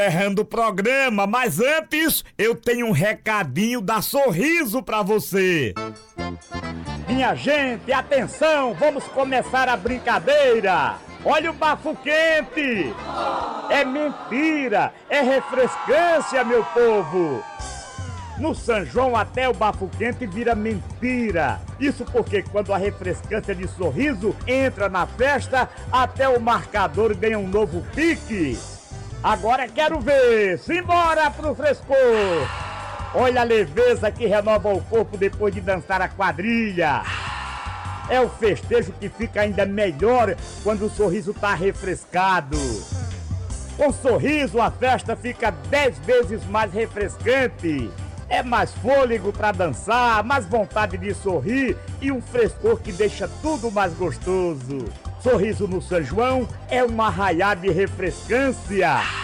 Errando o programa, mas antes eu tenho um recadinho da Sorriso pra você. Minha gente, atenção, vamos começar a brincadeira. Olha o bafo quente. É mentira, é refrescância, meu povo. No São João até o bafo quente vira mentira. Isso porque quando a refrescância de Sorriso entra na festa, até o marcador ganha um novo pique. Agora quero ver, simbora pro frescor. Olha a leveza que renova o corpo depois de dançar a quadrilha. É o festejo que fica ainda melhor quando o Sorriso tá refrescado. Com Sorriso a festa fica 10 vezes mais refrescante. É mais fôlego pra dançar, mais vontade de sorrir e um frescor que deixa tudo mais gostoso. Sorriso no São João é uma arraiá de refrescância.